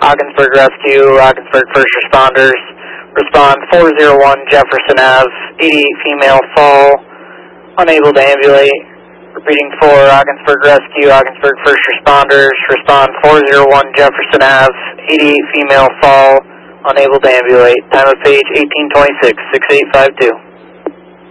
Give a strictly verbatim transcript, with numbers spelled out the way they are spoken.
Ogdensburg Rescue, Ogdensburg First Responders. Respond four oh one Jefferson Avenue, eighty-eight female fall, unable to ambulate. Repeating for Ogdensburg Rescue, Ogdensburg First Responders. Respond four oh one Jefferson Avenue, eighty-eight female fall, unable to ambulate. Time of page eighteen twenty-six, six eight five two.